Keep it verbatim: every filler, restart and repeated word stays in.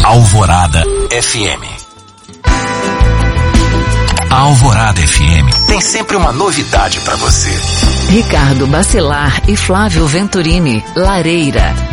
Alvorada F M. A Alvorada F M tem sempre uma novidade para você. Ricardo Bacelar e Flávio Venturini, Lareira.